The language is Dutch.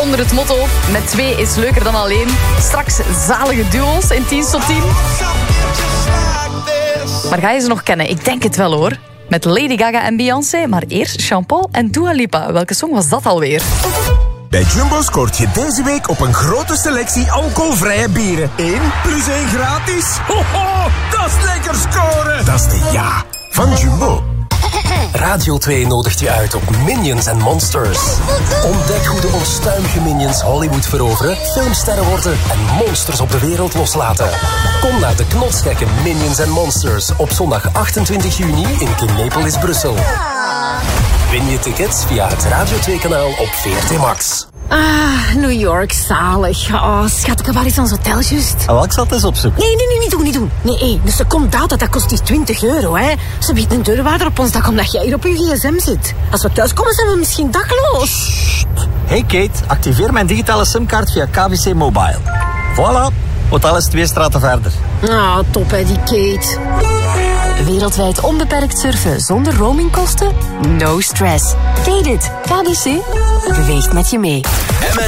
onder het motto met 2 is leuker dan alleen. Straks zalige duo's in 10 tot 10. Maar ga je ze nog kennen? Ik denk het wel hoor. Met Lady Gaga en Beyoncé, maar eerst Jean-Paul en Dua Lipa. Welke song was dat alweer? Bij Jumbo scoort je deze week op een grote selectie alcoholvrije bieren. 1 + 1 gratis. Ho, ho, dat is lekker scoren. Dat is de ja van Jumbo. Radio 2 nodigt je uit op Minions and Monsters. Ontdek hoe de onstuimige Minions Hollywood veroveren, filmsterren worden en monsters op de wereld loslaten. Kom naar de knotsgekke Minions and Monsters op zondag 28 juni in Kinepolis, Brussel. Win je tickets via het Radio 2-kanaal op VRT Max. Ah, New York, zalig. Oh, schat, waar is ons hotel juist? Ik zal het eens opzoeken. Nee, niet doen. Nee, een secondaat, dat kost die €20, hè. Ze biedt een deurwaarder op ons dak omdat jij hier op je gsm zit. Als we thuis komen, zijn we misschien dakloos. Hey Kate, activeer mijn digitale simkaart via KBC Mobile. Voilà, hotel is 2 straten verder. Ah, top hè, die Kate. Wereldwijd onbeperkt surfen zonder roamingkosten? No stress. Kate it. KBC beweegt met je mee.